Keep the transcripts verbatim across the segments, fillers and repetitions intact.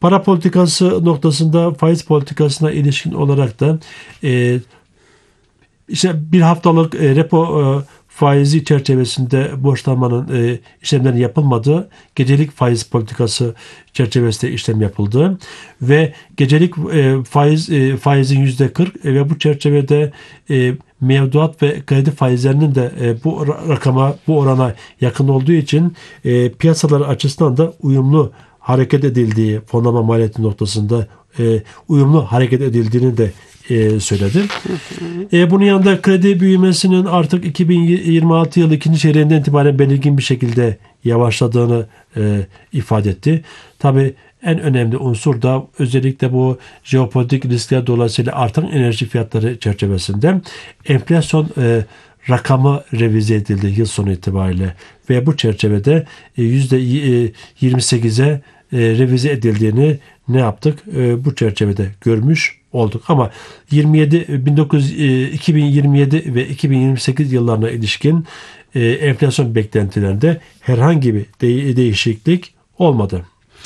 para politikası noktasında faiz politikasına ilişkin olarak da e, işte bir haftalık e, repo e, faizi çerçevesinde borçlanmanın e, işlemlerin yapılmadığı, gecelik faiz politikası çerçevesinde işlem yapıldı ve gecelik e, faiz e, faizin yüzde kırk e, ve bu çerçevede e, mevduat ve kredi faizlerinin de e, bu rakama, bu orana yakın olduğu için e, piyasalar açısından da uyumlu hareket edildiği, fonlama maliyeti noktasında e, uyumlu hareket edildiğini de e, söyledi. E, bunun yanında kredi büyümesinin artık iki bin yirmi altı yılı ikinci çeyreğinden itibaren belirgin bir şekilde yavaşladığını e, ifade etti. Tabii en önemli unsur da özellikle bu jeopolitik riskler dolayısıyla artan enerji fiyatları çerçevesinde enflasyon e, rakamı revize edildi yıl sonu itibariyle ve bu çerçevede e, yüzde yirmi sekize e, revize edildiğini ne yaptık? E, bu çerçevede görmüş olduk. Ama yirmi yedi bin dokuz yüz iki bin yirmi yedi ve iki bin yirmi sekiz yıllarına ilişkin e, enflasyon beklentilerinde herhangi bir de- değişiklik olmadı.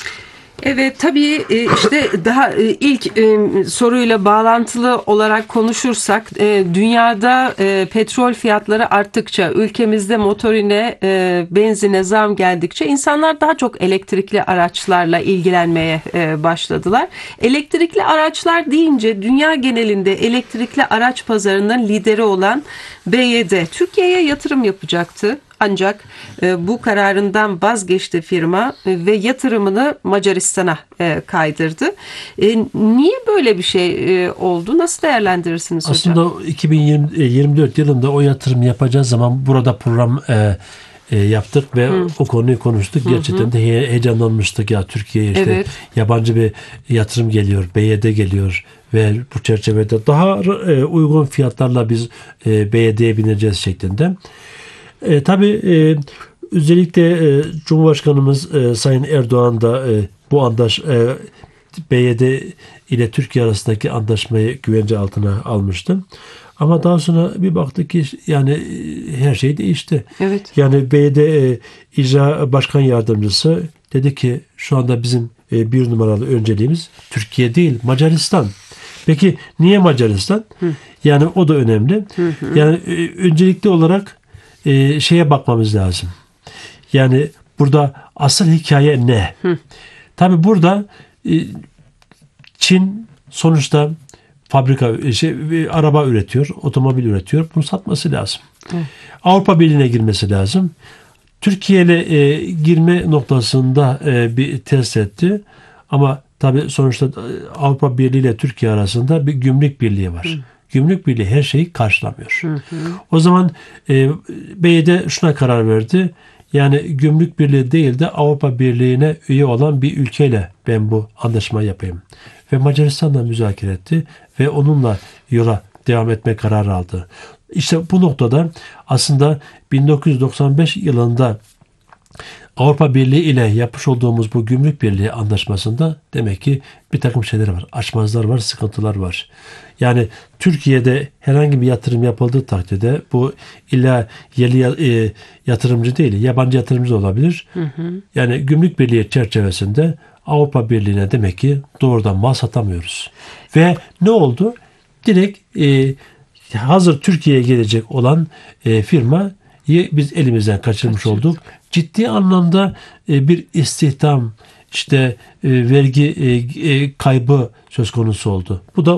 Evet, tabii işte daha ilk soruyla bağlantılı olarak konuşursak dünyada petrol fiyatları arttıkça, ülkemizde motorine, benzine zam geldikçe insanlar daha çok elektrikli araçlarla ilgilenmeye başladılar. Elektrikli araçlar deyince dünya genelinde elektrikli araç pazarının lideri olan B Y D Türkiye'ye yatırım yapacaktı. Ancak e, bu kararından vazgeçti firma e, ve yatırımını Macaristan'a e, kaydırdı. E, niye böyle bir şey e, oldu? Nasıl değerlendirirsiniz Aslında hocam? Aslında iki bin yirmi dört yılında o yatırım yapacağız zaman burada program e, e, yaptık ve Hı. o konuyu konuştuk. Gerçekten Hı-hı. de he- heyecanlanmıştık ya Türkiye'ye işte evet. yabancı bir yatırım geliyor, B Y D geliyor ve bu çerçevede daha e, uygun fiyatlarla biz e, B Y D'ye bineceğiz şeklinde. E, tabii e, özellikle e, Cumhurbaşkanımız e, Sayın Erdoğan da e, bu andaş e, B Y D ile Türkiye arasındaki anlaşmayı güvence altına almıştı. Ama daha sonra bir baktık ki yani e, her şey değişti. Evet. Yani B Y D e, İcra Başkan Yardımcısı dedi ki şu anda bizim e, bir numaralı önceliğimiz Türkiye değil Macaristan. Peki niye Macaristan? Hı. Yani o da önemli. Hı hı. Yani e, öncelikli olarak E, şeye bakmamız lazım. Yani burada asıl hikaye ne? Hı. Tabii burada e, Çin sonuçta fabrika, şey, araba üretiyor, otomobil üretiyor. Bunu satması lazım. Hı. Avrupa Birliği'ne girmesi lazım. Türkiye ile e, girme noktasında e, bir test etti. Ama tabii sonuçta Avrupa Birliği ile Türkiye arasında bir gümrük birliği var. Hı. Gümrük Birliği her şeyi karşılamıyor. Hı hı. O zaman e, B Y D şuna karar verdi. Yani Gümrük Birliği değil de Avrupa Birliği'ne üye olan bir ülkeyle ben bu anlaşmayı yapayım. Ve Macaristan'la müzakere etti ve onunla yola devam etme kararı aldı. İşte bu noktada aslında bin dokuz yüz doksan beş yılında Avrupa Birliği ile yapmış olduğumuz bu Gümrük Birliği anlaşmasında demek ki bir takım şeyler var. Açmazlar var, sıkıntılar var. Yani Türkiye'de herhangi bir yatırım yapıldığı takdirde bu illa yerli yatırımcı değil, yabancı yatırımcı da olabilir. Hı hı. Yani Gümrük Birliği çerçevesinde Avrupa Birliği'ne demek ki doğrudan mal satamıyoruz. Ve ne oldu? Direkt e, hazır Türkiye'ye gelecek olan e, firma biz elimizden kaçırmış Kaçırdık. olduk. Ciddi anlamda e, bir istihdam, işte e, vergi e, e, kaybı söz konusu oldu. Bu da